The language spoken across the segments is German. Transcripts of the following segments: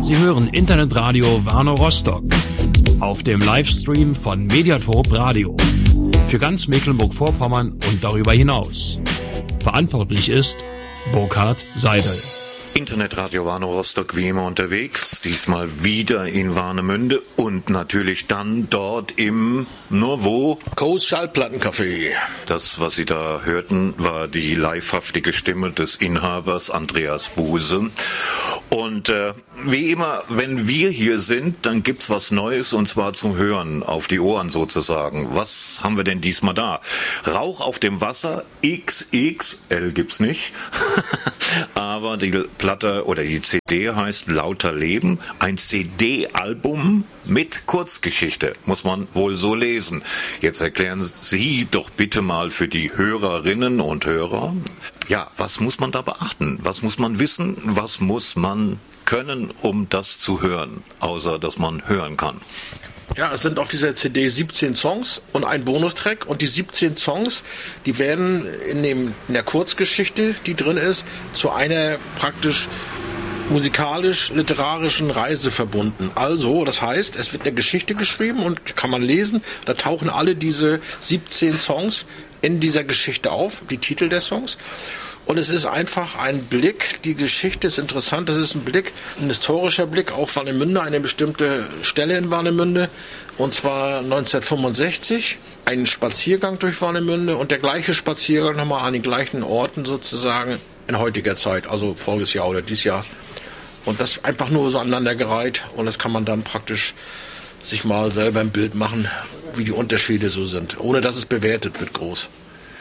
Sie hören Internetradio Warnow Rostock auf dem Livestream von Mediatop Radio für ganz Mecklenburg-Vorpommern und darüber hinaus. Verantwortlich ist Burkhard Seidel. Internetradio Warnow Rostock wie immer unterwegs, diesmal wieder in Warnemünde und natürlich dann dort im, nur wo? Co's Schallplattencafé. Das, was Sie da hörten, war die livehaftige Stimme des Inhabers Andreas Buse. Und wie immer, wenn wir hier sind, dann gibt's was Neues und zwar zum Hören, auf die Ohren sozusagen. Was haben wir denn diesmal da? Rauch auf dem Wasser, XXL gibt's nicht, aber die Platte oder die CD heißt Lauter Leben, ein CD-Album mit Kurzgeschichte, muss man wohl so lesen. Jetzt erklären Sie doch bitte mal für die Hörerinnen und Hörer, ja, was muss man da beachten? Was muss man wissen? Was muss man können, um das zu hören, außer dass man hören kann? Ja, es sind auf dieser CD 17 Songs und ein Bonustrack. Und die 17 Songs, die werden in der Kurzgeschichte, die drin ist, zu einer praktisch musikalisch-literarischen Reise verbunden. Also, das heißt, es wird eine Geschichte geschrieben und kann man lesen. Da tauchen alle diese 17 Songs in dieser Geschichte auf, die Titel der Songs. Und es ist einfach ein Blick, die Geschichte ist interessant, das ist ein historischer Blick auf Warnemünde, eine bestimmte Stelle in Warnemünde, und zwar 1965, ein Spaziergang durch Warnemünde und der gleiche Spaziergang nochmal an den gleichen Orten sozusagen in heutiger Zeit, also voriges Jahr oder dieses Jahr. Und das einfach nur so aneinandergereiht und das kann man dann praktisch sich mal selber ein Bild machen, wie die Unterschiede so sind, ohne dass es bewertet wird groß.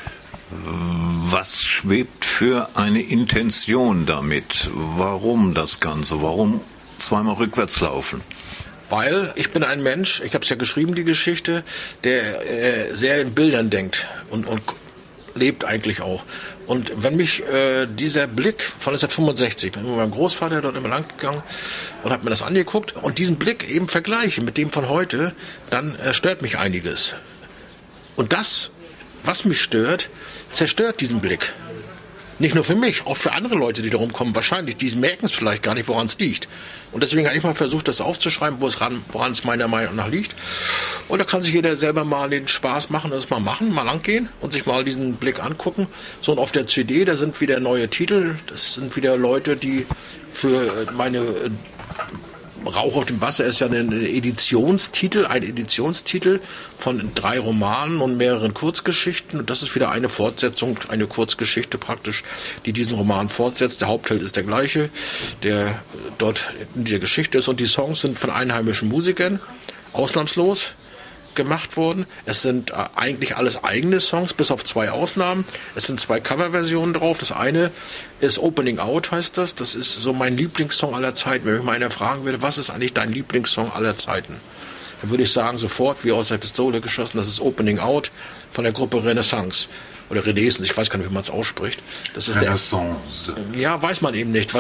Was schwebt für eine Intention damit? Warum das Ganze? Warum zweimal rückwärts laufen? Weil ich bin ein Mensch, ich habe es ja geschrieben, die Geschichte, der sehr in Bildern denkt und lebt eigentlich auch. Und wenn mich dieser Blick von 1965, bin ich mit meinem Großvater dort immer lang gegangen und habe mir das angeguckt und diesen Blick eben vergleiche mit dem von heute, dann stört mich einiges. Und das, was mich stört, zerstört diesen Blick. Nicht nur für mich, auch für andere Leute, die da rumkommen. Wahrscheinlich, die merken es vielleicht gar nicht, woran es liegt. Und deswegen habe ich mal versucht, das aufzuschreiben, woran es meiner Meinung nach liegt. Und da kann sich jeder selber mal den Spaß machen, das mal machen, mal langgehen und sich mal diesen Blick angucken. So, und auf der CD, da sind wieder neue Titel. Das sind wieder Leute, die für meine Rauch auf dem Wasser ist ja ein Editionstitel von 3 Romanen und mehreren Kurzgeschichten. Und das ist wieder eine Fortsetzung, eine Kurzgeschichte praktisch, die diesen Roman fortsetzt. Der Hauptheld ist der gleiche, der dort in dieser Geschichte ist. Und die Songs sind von einheimischen Musikern, ausnahmslos gemacht worden. Es sind eigentlich alles eigene Songs, bis auf 2 Ausnahmen. Es sind 2 Coverversionen drauf. Das eine ist Opening Out, heißt das. Das ist so mein Lieblingssong aller Zeiten. Wenn mich mal einer fragen würde, was ist eigentlich dein Lieblingssong aller Zeiten? Dann würde ich sagen, sofort, wie aus der Pistole geschossen, das ist Opening Out von der Gruppe Renaissance. Oder Renaissance, ich weiß gar nicht, wie man es ausspricht. Das ist Renaissance. Ja, weiß man eben nicht.